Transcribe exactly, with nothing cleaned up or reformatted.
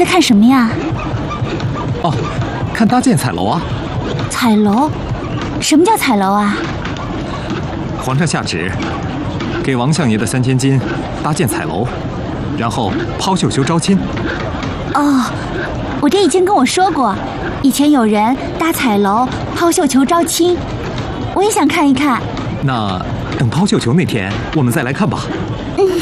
在看什么呀？ 哦，看搭建彩楼啊。 彩楼？什么叫彩楼啊？ 皇上下旨，给王相爷的三千金搭建彩楼，然后抛绣球招亲。 哦，我爹以前跟我说过，以前有人搭彩楼、抛绣球招亲，我也想看一看。 那等抛绣球那天，我们再来看吧。